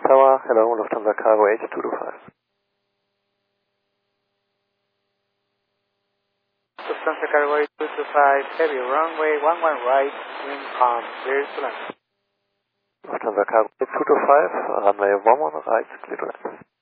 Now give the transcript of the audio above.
Tower, hello, Lufthansa Cargo 8225. Lufthansa Cargo 8225, heavy runway 11 right, wind calm, clear to land. Lufthansa Cargo 8225, runway 11 right, clear to land.